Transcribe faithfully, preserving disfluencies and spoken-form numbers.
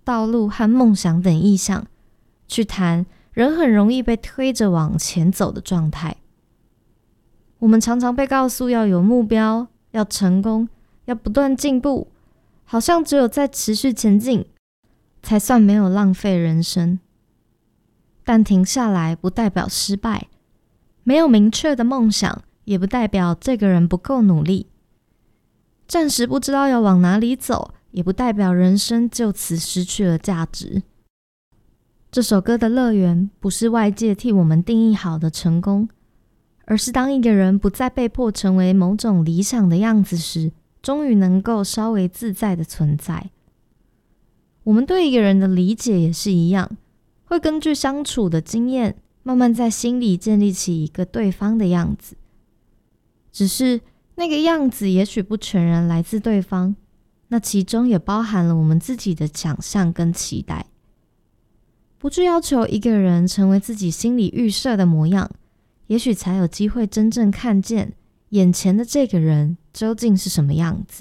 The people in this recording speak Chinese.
道路和梦想等意象，去谈人很容易被推着往前走的状态。我们常常被告诉要有目标，要成功，要不断进步，好像只有在持续前进，才算没有浪费人生。但停下来不代表失败，没有明确的梦想，也不代表这个人不够努力。暂时不知道要往哪里走，也不代表人生就此失去了价值。这首歌的乐园不是外界替我们定义好的成功，而是当一个人不再被迫成为某种理想的样子时，终于能够稍微自在的存在。我们对一个人的理解也是一样，会根据相处的经验，慢慢在心里建立起一个对方的样子。只是那个样子也许不全然来自对方，那其中也包含了我们自己的想象跟期待。不去要求一个人成为自己心里预设的模样，也许才有机会真正看见眼前的这个人究竟是什么样子。